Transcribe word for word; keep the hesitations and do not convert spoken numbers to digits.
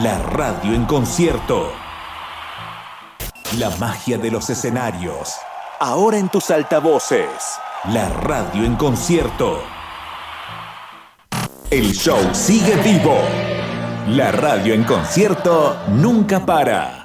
La radio en concierto. La magia de los escenarios. Ahora en tus altavoces. La radio en concierto. El show sigue vivo. La radio en concierto nunca para.